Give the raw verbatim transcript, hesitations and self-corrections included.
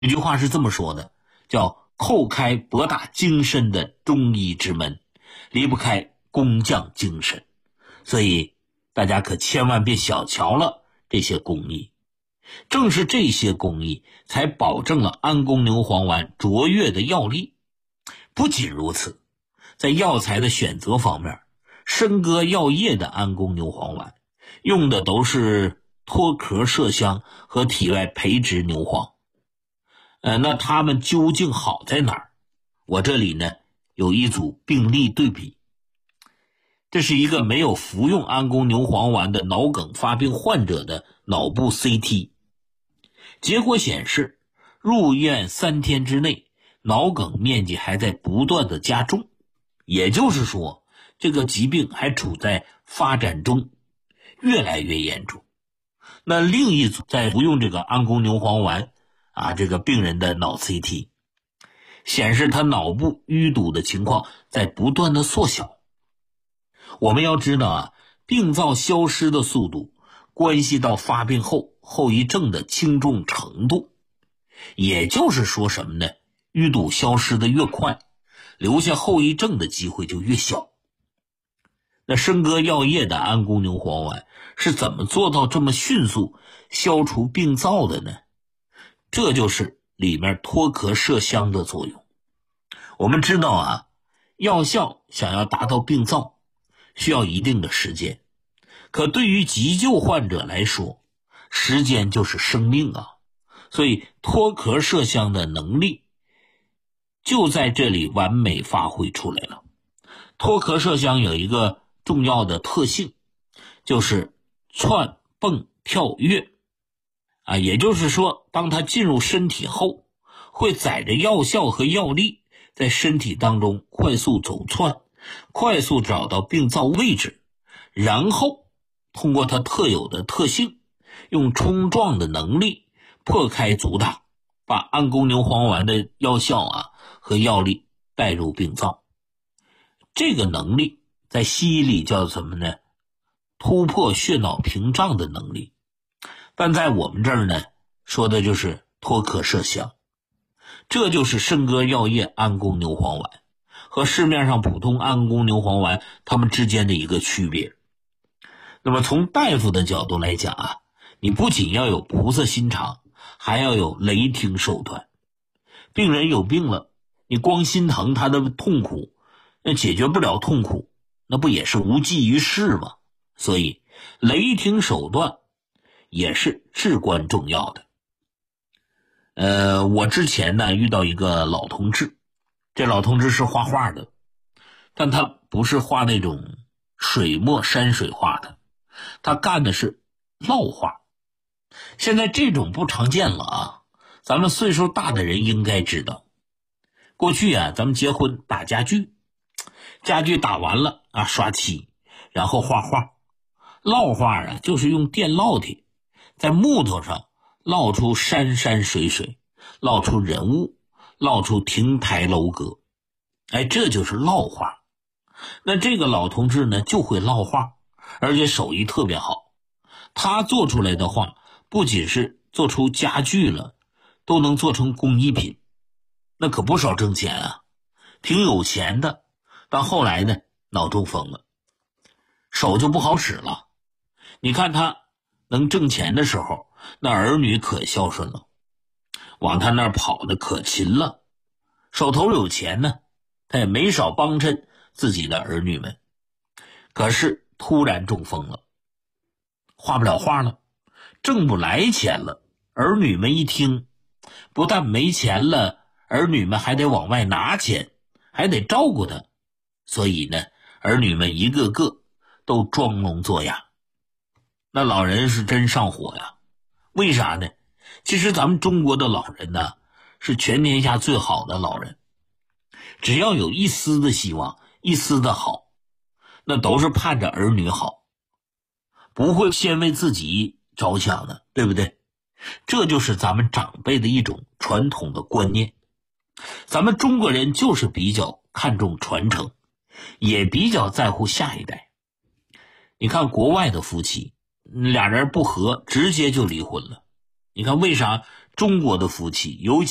有句话是这么说的，叫叩开博大精深的中医之门，离不开工匠精神。所以大家可千万别小瞧了这些工艺，正是这些工艺才保证了安宫牛黄丸卓越的药力。不仅如此，在药材的选择方面，参歌药业的安宫牛黄丸用的都是脱壳麝香和体外培植牛黄。呃，那它们究竟好在哪儿？我这里呢有一组病例对比。这是一个没有服用安宫牛黄丸的脑梗发病患者的脑部 C T， 结果显示入院三天之内，脑梗面积还在不断的加重，也就是说这个疾病还处在发展中，越来越严重。那另一组在服用这个安宫牛黄丸啊，这个病人的脑 C T 显示他脑部淤堵的情况在不断的缩小。我们要知道啊，病灶消失的速度关系到发病后后遗症的轻重程度。也就是说什么呢？淤堵消失的越快，留下后遗症的机会就越小。那参歌药业的安宫牛黄丸是怎么做到这么迅速消除病灶的呢？这就是里面脱壳麝香的作用。我们知道啊，药效想要达到病灶需要一定的时间，可对于急救患者来说，时间就是生命啊。所以脱壳麝香的能力就在这里完美发挥出来了。脱壳麝香有一个重要的特性，就是窜蹦跳跃啊，也就是说当它进入身体后，会载着药效和药力在身体当中快速走窜，快速找到病灶位置，然后通过它特有的特性，用冲撞的能力破开阻挡，把安宫牛黄丸的药效啊和药力带入病灶。这个能力在西医里叫什么呢？突破血脑屏障的能力。但在我们这儿呢，说的就是脱壳麝香。这就是参歌药业安宫牛黄丸和市面上普通安宫牛黄丸它们之间的一个区别。那么从大夫的角度来讲啊，你不仅要有菩萨心肠，还要有雷霆手段。病人有病了，你光心疼他的痛苦，那解决不了痛苦，那不也是无济于事吗？所以雷霆手段也是至关重要的。呃，我之前呢遇到一个老同志，这老同志是画画的，但他不是画那种水墨山水画的，他干的是烙画。现在这种不常见了啊，咱们岁数大的人应该知道。过去啊，咱们结婚打家具，家具打完了啊，刷漆，然后画画。烙画啊，就是用电烙铁在木头上烙出山山水水，烙出人物，烙出亭台楼阁。哎，这就是烙画。那这个老同志呢，就会烙画，而且手艺特别好。他做出来的画不仅是做出家具了，都能做成工艺品，那可不少挣钱啊，挺有钱的。但后来呢，脑中风了，手就不好使了。你看他能挣钱的时候，那儿女可孝顺了，往他那儿跑的可勤了，手头有钱呢，他也没少帮衬自己的儿女们。可是突然中风了，画不了画了，挣不来钱了。儿女们一听，不但没钱了，儿女们还得往外拿钱，还得照顾他。所以呢，儿女们一个个都装聋作哑。那老人是真上火呀。为啥呢？其实咱们中国的老人呢，是全天下最好的老人。只要有一丝的希望，一丝的好，那都是盼着儿女好，不会先为自己着想的，对不对？这就是咱们长辈的一种传统的观念。咱们中国人就是比较看重传承，也比较在乎下一代。你看国外的夫妻，俩人不和，直接就离婚了。你看为啥中国的夫妻，尤其